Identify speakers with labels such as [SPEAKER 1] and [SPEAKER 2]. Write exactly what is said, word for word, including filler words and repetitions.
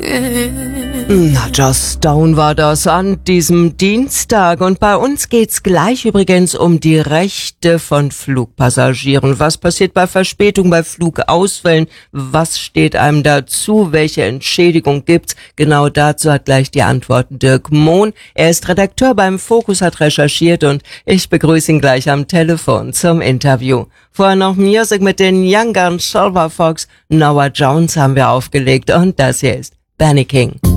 [SPEAKER 1] Na, Joss Stone war das an diesem Dienstag. Und bei uns geht's gleich übrigens um die Rechte von Flugpassagieren. Was passiert bei Verspätung, bei Flugausfällen? Was steht einem dazu? Welche Entschädigung gibt's? Genau dazu hat gleich die Antworten Dirk Mohn. Er ist Redakteur beim Focus, hat recherchiert und ich begrüße ihn gleich am Telefon zum Interview. Vorher noch Music mit den Young Guns, Silver Fox, Noah Jones haben wir aufgelegt und das hier ist Benny King.